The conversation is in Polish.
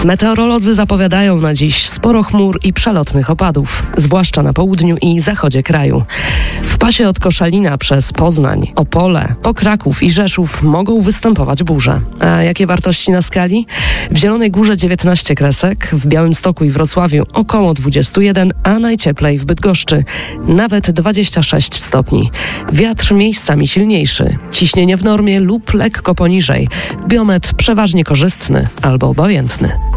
Meteorolodzy zapowiadają na dziś sporo chmur i przelotnych opadów, zwłaszcza na południu i zachodzie kraju. W pasie od Koszalina przez Poznań, Opole, po Kraków i Rzeszów mogą występować burze. A jakie wartości na skali? W Zielonej Górze 19 kresek, w Białymstoku i Wrocławiu około 21, a najcieplej w Bydgoszczy nawet 26 stopni. Wiatr miejscami silniejszy, ciśnienie w normie lub lekko poniżej. Biometr przeważnie korzystny albo obojętny.